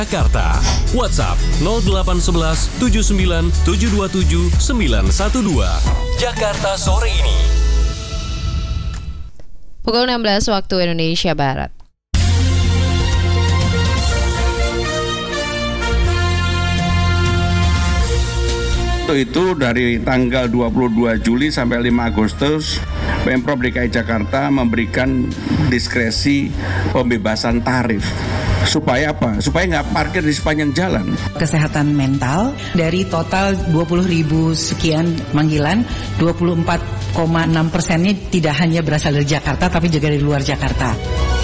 Jakarta. WhatsApp 0811 79 727 912. Jakarta sore ini. Pukul 16 waktu Indonesia Barat. Itu dari tanggal 22 Juli sampai 5 Agustus Pemprov DKI Jakarta memberikan diskresi pembebasan tarif. Supaya apa? Supaya nggak parkir di sepanjang jalan. Kesehatan mental dari total 20.000 sekian panggilan, 24,6%-nya tidak hanya berasal dari Jakarta tapi juga dari luar Jakarta.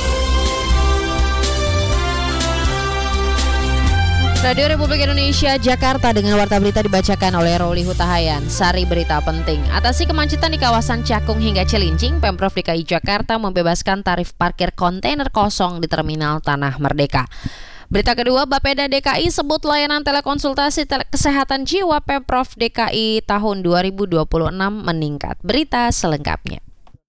Radio Republik Indonesia Jakarta dengan warta berita dibacakan oleh Roli Hutahayan. Sari berita penting. Atasi kemacetan di kawasan Cakung hingga Cilincing, Pemprov DKI Jakarta membebaskan tarif parkir kontainer kosong di Terminal Tanah Merdeka. Berita kedua, Bapeda DKI sebut layanan telekonsultasi kesehatan jiwa Pemprov DKI tahun 2026 meningkat. Berita selengkapnya.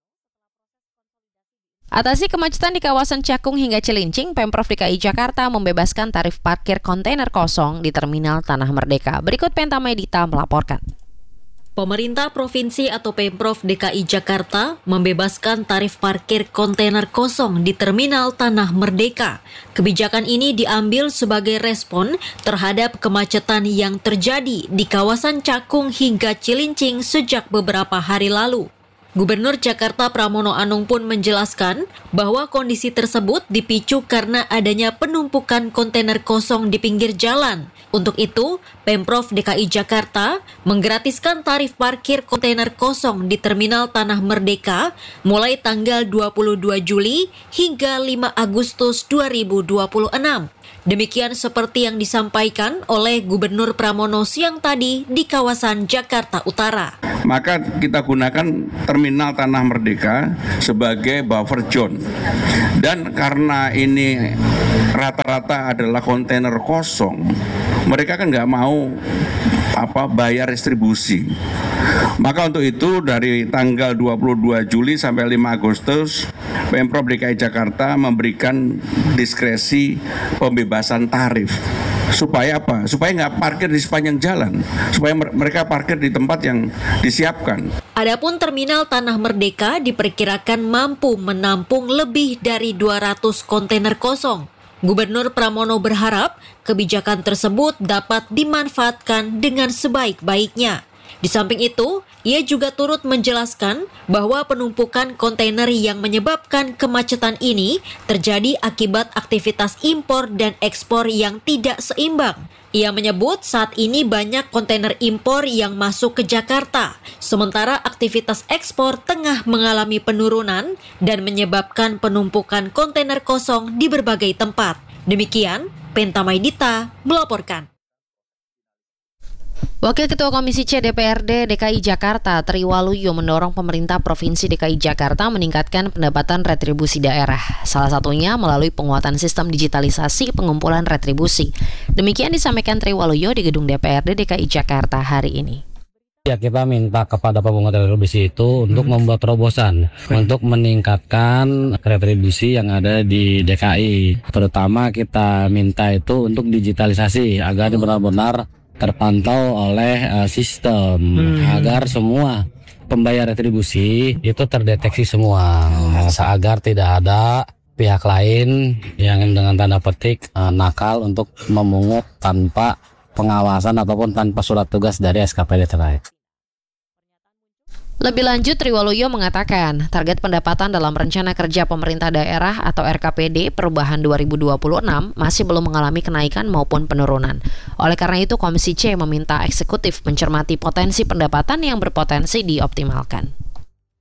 Atasi kemacetan di kawasan Cakung hingga Cilincing, Pemprov DKI Jakarta membebaskan tarif parkir kontainer kosong di Terminal Tanah Merdeka. Berikut Penta Medita melaporkan. Pemerintah Provinsi atau Pemprov DKI Jakarta membebaskan tarif parkir kontainer kosong di Terminal Tanah Merdeka. Kebijakan ini diambil sebagai respon terhadap kemacetan yang terjadi di kawasan Cakung hingga Cilincing sejak beberapa hari lalu. Gubernur Jakarta Pramono Anung pun menjelaskan bahwa kondisi tersebut dipicu karena adanya penumpukan kontainer kosong di pinggir jalan. Untuk itu, Pemprov DKI Jakarta menggratiskan tarif parkir kontainer kosong di Terminal Tanah Merdeka mulai tanggal 22 Juli hingga 5 Agustus 2026. Demikian seperti yang disampaikan oleh Gubernur Pramono siang tadi di kawasan Jakarta Utara. Maka kita gunakan Terminal Tanah Merdeka sebagai buffer zone. Dan karena ini rata-rata adalah kontainer kosong, mereka kan nggak mau bayar retribusi. Maka untuk itu dari tanggal 22 Juli sampai 5 Agustus Pemprov DKI Jakarta memberikan diskresi pembebasan tarif. Supaya apa? Supaya nggak parkir di sepanjang jalan. Supaya mereka parkir di tempat yang disiapkan. Adapun Terminal Tanah Merdeka diperkirakan mampu menampung lebih dari 200 kontainer kosong. Gubernur Pramono berharap kebijakan tersebut dapat dimanfaatkan dengan sebaik-baiknya. Di samping itu, ia juga turut menjelaskan bahwa penumpukan kontainer yang menyebabkan kemacetan ini terjadi akibat aktivitas impor dan ekspor yang tidak seimbang. Ia menyebut saat ini banyak kontainer impor yang masuk ke Jakarta, sementara aktivitas ekspor tengah mengalami penurunan dan menyebabkan penumpukan kontainer kosong di berbagai tempat. Demikian, Penta Medita melaporkan. Wakil Ketua Komisi C DPRD DKI Jakarta, Tri Waluyo, mendorong pemerintah Provinsi DKI Jakarta meningkatkan pendapatan retribusi daerah. Salah satunya melalui penguatan sistem digitalisasi pengumpulan retribusi. Demikian disampaikan Tri Waluyo di gedung DPRD DKI Jakarta hari ini. Ya, kita minta kepada pemungut retribusi itu untuk membuat terobosan untuk meningkatkan retribusi yang ada di DKI. Terutama kita minta itu untuk digitalisasi agar benar-benar terpantau oleh sistem agar semua pembayar retribusi itu terdeteksi semua agar tidak ada pihak lain yang dengan tanda petik nakal untuk memungut tanpa pengawasan ataupun tanpa surat tugas dari SKPD terkait. Lebih lanjut, Tri Waluyo mengatakan target pendapatan dalam Rencana Kerja Pemerintah Daerah atau RKPD perubahan 2026 masih belum mengalami kenaikan maupun penurunan. Oleh karena itu, Komisi C meminta eksekutif mencermati potensi pendapatan yang berpotensi dioptimalkan.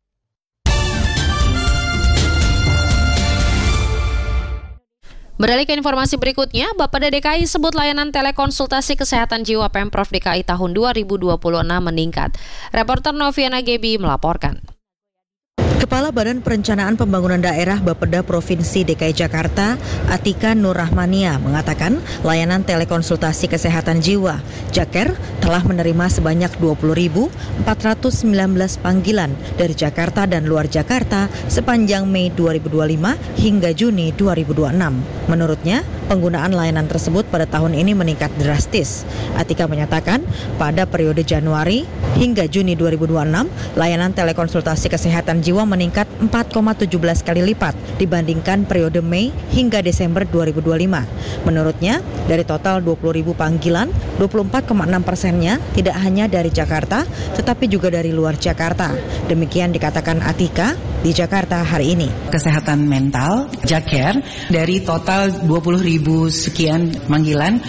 Beralih ke informasi berikutnya, Bapeda DKI sebut layanan telekonsultasi kesehatan jiwa Pemprov DKI tahun 2026 meningkat. Reporter Noviana Gebi melaporkan. Kepala Badan Perencanaan Pembangunan Daerah Bapeda Provinsi DKI Jakarta, Atika Nur Rahmania, mengatakan layanan telekonsultasi kesehatan jiwa Jaker telah menerima sebanyak 20.419 panggilan dari Jakarta dan luar Jakarta sepanjang Mei 2025 hingga Juni 2026. Menurutnya, penggunaan layanan tersebut pada tahun ini meningkat drastis. Atika menyatakan, pada periode Januari hingga Juni 2026, layanan telekonsultasi kesehatan jiwa meningkat 4,17 kali lipat dibandingkan periode Mei hingga Desember 2025. Menurutnya, dari total 20.000 panggilan, 24,6%-nya tidak hanya dari Jakarta, tetapi juga dari luar Jakarta. Demikian dikatakan Atika di Jakarta hari ini. Kesehatan mental, Jaker, dari total 20.000 sekian panggilan,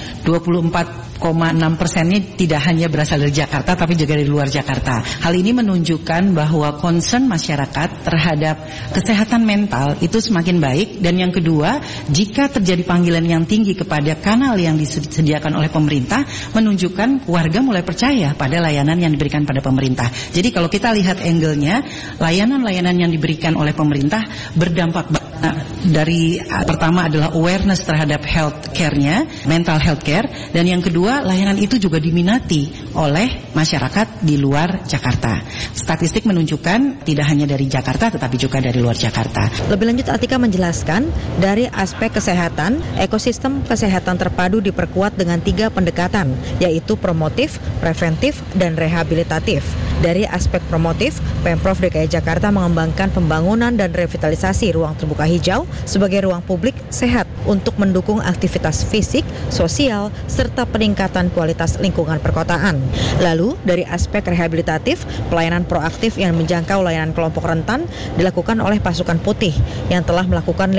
24,6%-nya tidak hanya berasal dari Jakarta tapi juga dari luar Jakarta. Hal ini menunjukkan bahwa concern masyarakat terhadap kesehatan mental itu semakin baik, dan yang kedua, jika terjadi panggilan yang tinggi kepada kanal yang disediakan oleh pemerintah, menunjukkan warga mulai percaya pada layanan yang diberikan pada pemerintah. Jadi kalau kita lihat angle-nya, layanan-layanan yang diberikan oleh pemerintah berdampak dari pertama adalah awareness terhadap health care-nya, mental health care, dan yang kedua, layanan itu juga diminati oleh masyarakat di luar Jakarta. Statistik menunjukkan tidak hanya dari Jakarta tetapi juga dari luar Jakarta. Lebih lanjut, Atika menjelaskan, dari aspek kesehatan, ekosistem kesehatan terpadu diperkuat dengan 3 pendekatan, yaitu promotif, preventif, dan rehabilitatif. Dari aspek promotif, Pemprov DKI Jakarta mengembangkan pembangunan dan revitalisasi ruang terbuka hijau sebagai ruang publik sehat untuk mendukung aktivitas fisik, sosial, serta peningkatan kualitas lingkungan perkotaan. Lalu, dari aspek rehabilitatif, pelayanan proaktif yang menjangkau layanan kelompok rentan dilakukan oleh Pasukan Putih yang telah melakukan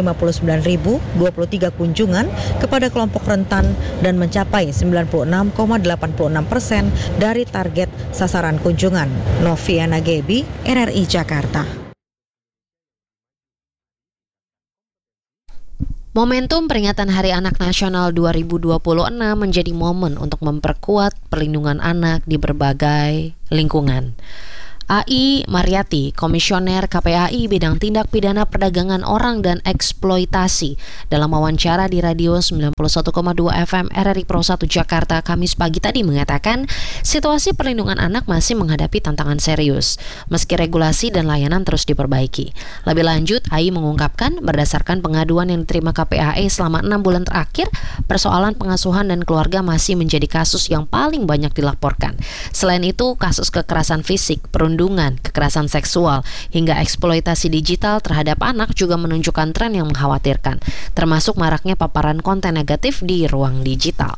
59.023 kunjungan kepada kelompok rentan dan mencapai 96,86% dari target sasaran kunjungan. Noviana Gebi, RRI Jakarta. Momentum peringatan Hari Anak Nasional 2026 menjadi momen untuk memperkuat perlindungan anak di berbagai lingkungan. AI Mariati, Komisioner KPAI bidang tindak pidana perdagangan orang dan eksploitasi, dalam wawancara di Radio 91,2 FM RRI Pro 1 Jakarta Kamis pagi tadi mengatakan situasi perlindungan anak masih menghadapi tantangan serius meski regulasi dan layanan terus diperbaiki. Lebih lanjut, AI mengungkapkan berdasarkan pengaduan yang diterima KPAI selama 6 bulan terakhir, persoalan pengasuhan dan keluarga masih menjadi kasus yang paling banyak dilaporkan. Selain itu, kasus kekerasan fisik, perundungan, kekerasan seksual, hingga eksploitasi digital terhadap anak juga menunjukkan tren yang mengkhawatirkan, termasuk maraknya paparan konten negatif di ruang digital.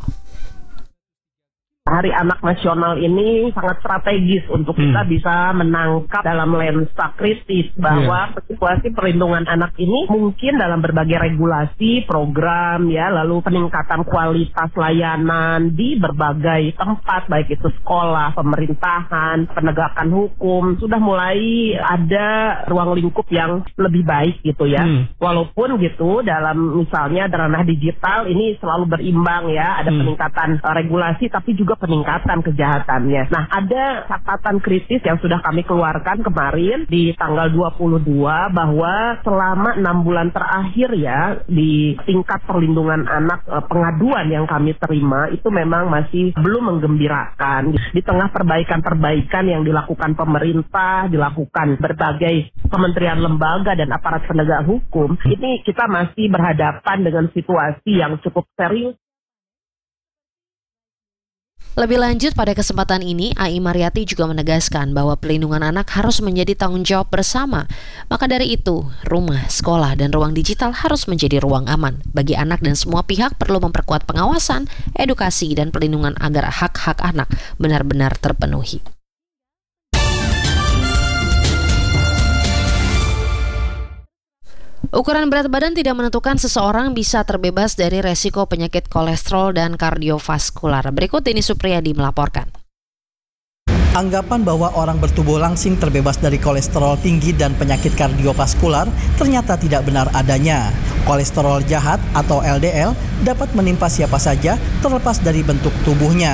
Hari Anak Nasional ini sangat strategis untuk kita bisa menangkap dalam lensa kritis bahwa situasi perlindungan anak ini mungkin dalam berbagai regulasi, program, ya, lalu peningkatan kualitas layanan di berbagai tempat, baik itu sekolah, pemerintahan, penegakan hukum, sudah mulai ada ruang lingkup yang lebih baik gitu ya. Walaupun gitu dalam misalnya ranah digital ini selalu berimbang ya, ada peningkatan regulasi tapi juga peningkatan kejahatannya. Nah, ada catatan kritis yang sudah kami keluarkan kemarin di tanggal 22 bahwa selama 6 bulan terakhir ya, di tingkat perlindungan anak, pengaduan yang kami terima itu memang masih belum menggembirakan. Di tengah perbaikan-perbaikan yang dilakukan pemerintah, dilakukan berbagai kementerian lembaga dan aparat penegak hukum, ini kita masih berhadapan dengan situasi yang cukup serius. Lebih lanjut, pada kesempatan ini, AI Mariati juga menegaskan bahwa pelindungan anak harus menjadi tanggung jawab bersama. Maka dari itu, rumah, sekolah, dan ruang digital harus menjadi ruang aman. Bagi anak dan semua pihak perlu memperkuat pengawasan, edukasi, dan pelindungan agar hak-hak anak benar-benar terpenuhi. Ukuran berat badan tidak menentukan seseorang bisa terbebas dari resiko penyakit kolesterol dan kardiovaskular. Berikut Denny Supriyadi melaporkan. Anggapan bahwa orang bertubuh langsing terbebas dari kolesterol tinggi dan penyakit kardiovaskular ternyata tidak benar adanya. Kolesterol jahat atau LDL dapat menimpa siapa saja terlepas dari bentuk tubuhnya.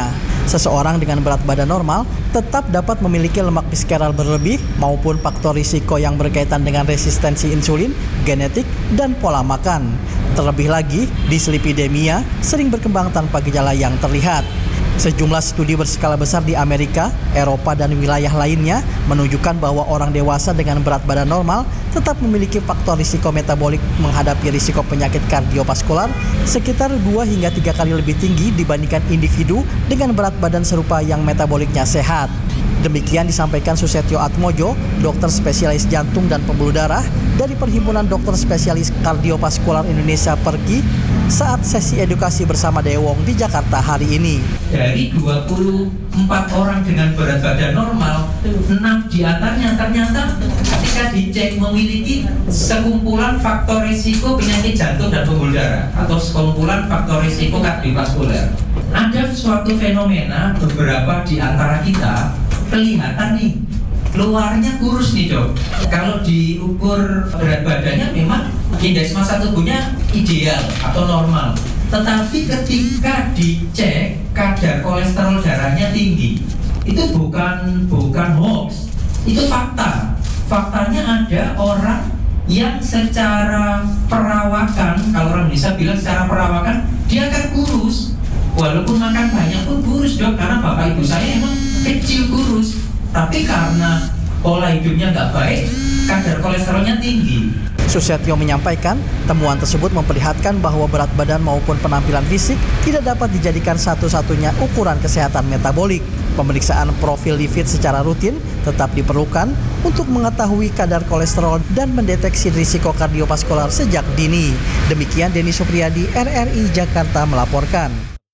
Seseorang dengan berat badan normal tetap dapat memiliki lemak visceral berlebih maupun faktor risiko yang berkaitan dengan resistensi insulin, genetik, dan pola makan. Terlebih lagi, dislipidemia sering berkembang tanpa gejala yang terlihat. Sejumlah studi berskala besar di Amerika, Eropa, dan wilayah lainnya menunjukkan bahwa orang dewasa dengan berat badan normal tetap memiliki faktor risiko metabolik menghadapi risiko penyakit kardiovaskular sekitar 2 hingga 3 kali lebih tinggi dibandingkan individu dengan berat badan serupa yang metaboliknya sehat. Demikian disampaikan Susetyo Atmojo, dokter spesialis jantung dan pembuluh darah dari Perhimpunan Dokter Spesialis Kardiovaskular Indonesia (PERKI) saat sesi edukasi bersama Dewong di Jakarta hari ini. Dari 24 orang dengan berat badan normal, 6 diantaranya ternyata ketika dicek memiliki sekumpulan faktor risiko penyakit jantung dan pembuluh darah atau sekumpulan faktor risiko kardiovaskuler. Ada suatu fenomena beberapa di antara kita kelihatan nih, luarnya kurus nih dok. Kalau diukur berat badannya memang indeks massa tubuhnya ideal atau normal. Tetapi ketika dicek kadar kolesterol darahnya tinggi, itu bukan hoax, itu fakta. Faktanya ada orang yang secara perawakan, kalau orang bisa bilang secara perawakan, dia akan kurus. Walaupun makan banyak pun kurus dok, karena bapak ibu saya emang kecil kurus. Tapi karena pola hidupnya nggak baik, kadar kolesterolnya tinggi. Susetyo menyampaikan, temuan tersebut memperlihatkan bahwa berat badan maupun penampilan fisik tidak dapat dijadikan satu-satunya ukuran kesehatan metabolik. Pemeriksaan profil lipid secara rutin tetap diperlukan untuk mengetahui kadar kolesterol dan mendeteksi risiko kardiovaskular sejak dini. Demikian Denny Supriyadi, RRI Jakarta melaporkan.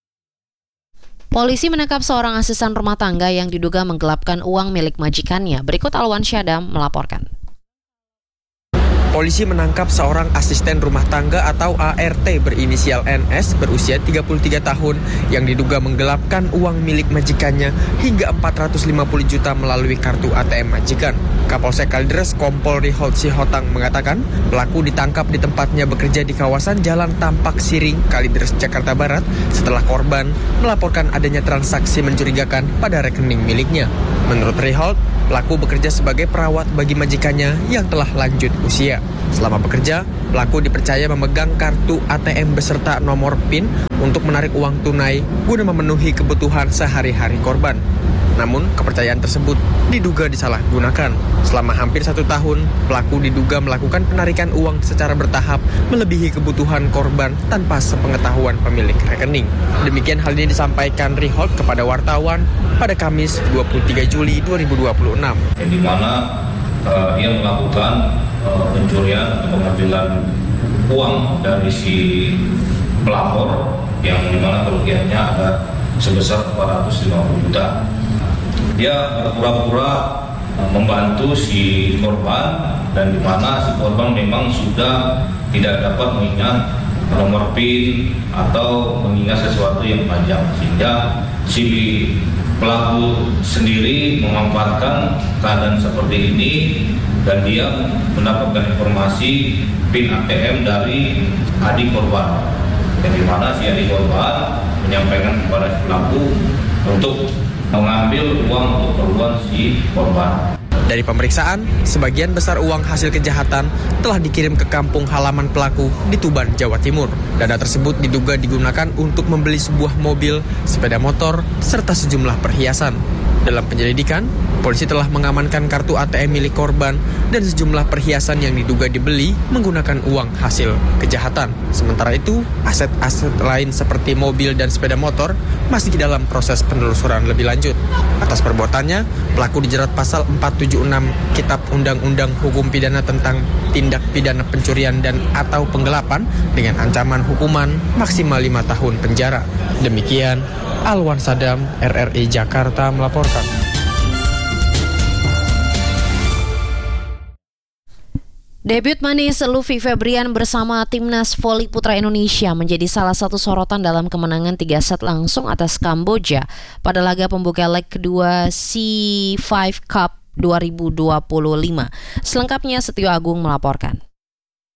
Polisi menangkap seorang asisten rumah tangga yang diduga menggelapkan uang milik majikannya. Berikut Alwan Syadam melaporkan. Polisi menangkap seorang asisten rumah tangga atau ART berinisial NS berusia 33 tahun yang diduga menggelapkan uang milik majikannya hingga 450 juta melalui kartu ATM majikan. Kapolsek Kalideres Kompol Riholt Sihotang mengatakan pelaku ditangkap di tempatnya bekerja di kawasan Jalan Tampak Siring, Kalideres, Jakarta Barat setelah korban melaporkan adanya transaksi mencurigakan pada rekening miliknya. Menurut Riholt, pelaku bekerja sebagai perawat bagi majikannya yang telah lanjut usia. Selama bekerja, pelaku dipercaya memegang kartu ATM beserta nomor PIN untuk menarik uang tunai guna memenuhi kebutuhan sehari-hari korban. Namun, kepercayaan tersebut diduga disalahgunakan. Selama hampir 1 tahun, pelaku diduga melakukan penarikan uang secara bertahap melebihi kebutuhan korban tanpa sepengetahuan pemilik rekening. Demikian hal ini disampaikan Riholt kepada wartawan pada Kamis 23 Juli 2026. Di mana dia melakukan pencurian atau pengambilan uang dari si pelapor yang dimana kerugiannya ada sebesar 450 juta. Dia berpura-pura membantu si korban dan dimana si korban memang sudah tidak dapat mengingat nomor PIN atau mengingat sesuatu yang panjang, sehingga si pelaku sendiri memanfaatkan keadaan seperti ini dan dia mendapatkan informasi PIN ATM dari adik korban, yang dimana si adik korban menyampaikan kepada si pelaku untuk mengambil uang untuk keperluan si korban. Dari pemeriksaan, sebagian besar uang hasil kejahatan telah dikirim ke kampung halaman pelaku di Tuban, Jawa Timur. Dana tersebut diduga digunakan untuk membeli sebuah mobil, sepeda motor, serta sejumlah perhiasan. Dalam penyelidikan, polisi telah mengamankan kartu ATM milik korban dan sejumlah perhiasan yang diduga dibeli menggunakan uang hasil kejahatan. Sementara itu, aset-aset lain seperti mobil dan sepeda motor masih dalam proses penelusuran lebih lanjut. Atas perbuatannya, pelaku dijerat pasal 476 Kitab Undang-Undang Hukum Pidana tentang tindak pidana pencurian dan atau penggelapan dengan ancaman hukuman maksimal 5 tahun penjara. Demikian Alwan Sadam, RRI Jakarta melaporkan. Debut manis Luffy Febrian bersama timnas voli putra Indonesia menjadi salah satu sorotan dalam kemenangan 3 set langsung atas Kamboja pada laga pembuka leg kedua C5 Cup 2025. Selengkapnya Setio Agung melaporkan.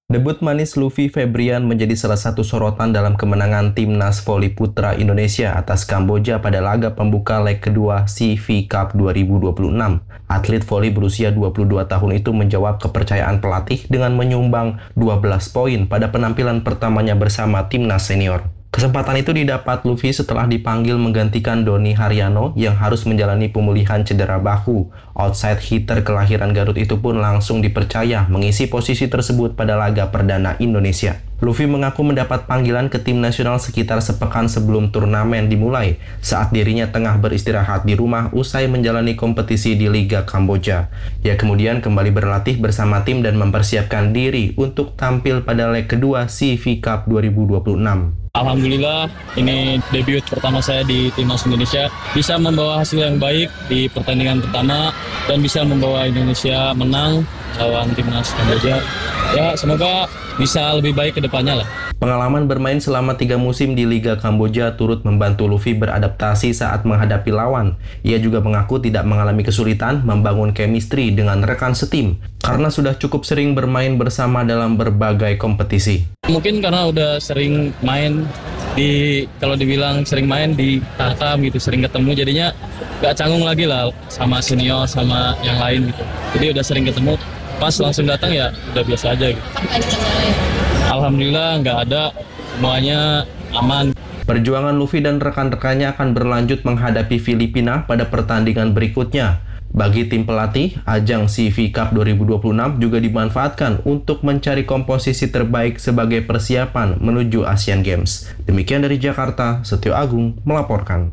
Debut manis Luffy Febrian menjadi salah satu sorotan dalam kemenangan Timnas Voli Putra Indonesia atas Kamboja pada laga pembuka leg kedua CV Cup 2026. Atlet voli berusia 22 tahun itu menjawab kepercayaan pelatih dengan menyumbang 12 poin pada penampilan pertamanya bersama Timnas Senior. Kesempatan itu didapat Luffy setelah dipanggil menggantikan Doni Haryano yang harus menjalani pemulihan cedera bahu. Outside hitter kelahiran Garut itu pun langsung dipercaya mengisi posisi tersebut pada laga perdana Indonesia. Luffy mengaku mendapat panggilan ke tim nasional sekitar sepekan sebelum turnamen dimulai, saat dirinya tengah beristirahat di rumah usai menjalani kompetisi di Liga Kamboja. Ia kemudian kembali berlatih bersama tim dan mempersiapkan diri untuk tampil pada leg kedua CV Cup 2026. Alhamdulillah, ini debut pertama saya di Timnas Indonesia. Bisa membawa hasil yang baik di pertandingan pertama dan bisa membawa Indonesia menang lawan Timnas Kamboja. Ya, semoga bisa lebih baik ke depannya lah. Pengalaman bermain selama 3 musim di Liga Kamboja turut membantu Luffy beradaptasi saat menghadapi lawan. Ia juga mengaku tidak mengalami kesulitan membangun chemistry dengan rekan setim karena sudah cukup sering bermain bersama dalam berbagai kompetisi. Mungkin karena udah sering main kalau dibilang sering main di Tarkam gitu, sering ketemu, jadinya gak canggung lagi lah sama senior sama yang lain gitu. Jadi udah sering ketemu, pas langsung datang ya udah biasa aja gitu. Alhamdulillah nggak ada, semuanya aman. Perjuangan Luffy dan rekan-rekannya akan berlanjut menghadapi Filipina pada pertandingan berikutnya. Bagi tim pelatih, ajang CV Cup 2026 juga dimanfaatkan untuk mencari komposisi terbaik sebagai persiapan menuju Asian Games. Demikian dari Jakarta, Setio Agung melaporkan.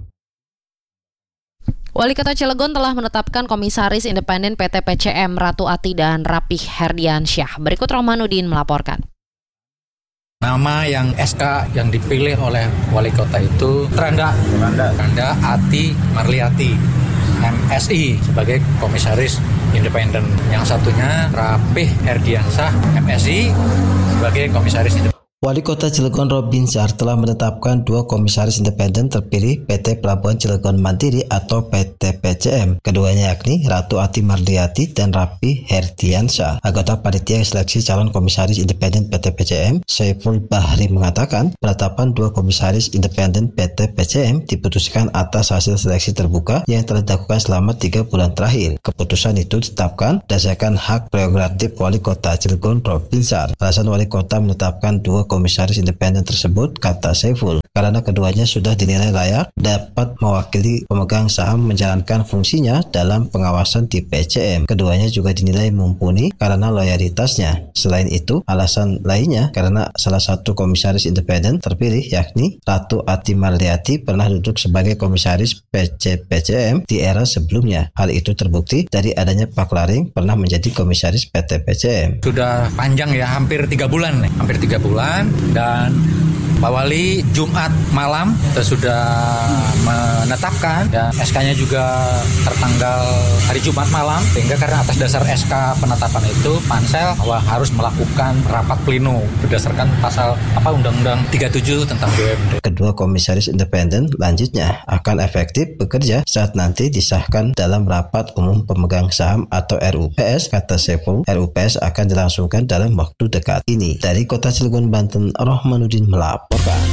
Wali Kota Cilegon telah menetapkan Komisaris Independen PT PCM Ratu Ati dan Rapih Herdiansyah. Berikut Romanudin melaporkan. Nama yang SK yang dipilih oleh Wali Kota itu Randa Ati Marliati, MSI sebagai Komisaris Independen. Yang satunya Rapih Herdiansyah, MSI sebagai Komisaris Independen. Wali Kota Cilegon Robin Syar telah menetapkan 2 komisaris independen terpilih PT Pelabuhan Cilegon Mandiri atau PT PCM. Keduanya yakni Ratu Ati Marliati dan Rapih Herdiansyah. Anggota Panitia Seleksi Calon Komisaris Independen PT PCM, Saiful Bahri mengatakan penetapan 2 komisaris independen PT PCM diputuskan atas hasil seleksi terbuka yang telah dilakukan selama 3 bulan terakhir. Keputusan itu ditetapkan berdasarkan hak prerogatif Wali Kota Cilegon Robin Syar. Alasan Wali Kota menetapkan 2 komisaris independen tersebut, kata Saiful, karena keduanya sudah dinilai layak dapat mewakili pemegang saham menjalankan fungsinya dalam pengawasan di PCM. Keduanya juga dinilai mumpuni karena loyalitasnya. Selain itu, alasan lainnya karena salah satu komisaris independen terpilih yakni Ratu Ati Marliati pernah duduk sebagai komisaris PCM di era sebelumnya. Hal itu terbukti dari adanya Pak Laring pernah menjadi komisaris PT PCM. Sudah panjang ya, hampir 3 bulan nih. Hampir 3 bulan. Dan Pak Wali Jumat malam sudah menetapkan dan SK-nya juga tertanggal hari Jumat malam, sehingga karena atas dasar SK penetapan itu Pansel harus melakukan rapat pleno berdasarkan pasal Undang-Undang 37 tentang BUMD. Kedua komisaris independen lanjutnya akan efektif bekerja saat nanti disahkan dalam rapat umum pemegang saham atau RUPS, kata Saiful. RUPS akan dilangsungkan dalam waktu dekat ini. Dari Kota Cilegon, Banten, Rohmanudin melaporkan.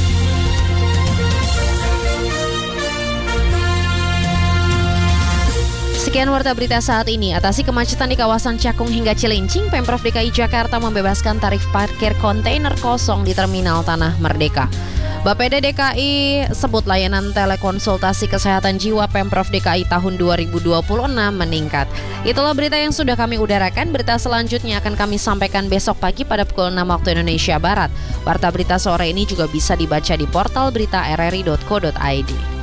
Sekian warta berita saat ini. Atasi kemacetan di kawasan Cakung hingga Cilincing, Pemprov DKI Jakarta membebaskan tarif parkir kontainer kosong di Terminal Tanah Merdeka. Bapeda DKI sebut layanan telekonsultasi kesehatan jiwa Pemprov DKI tahun 2026 meningkat. Itulah berita yang sudah kami udarakan. Berita selanjutnya akan kami sampaikan besok pagi pada pukul 6 waktu Indonesia Barat. Warta berita sore ini juga bisa dibaca di portal berita rri.co.id.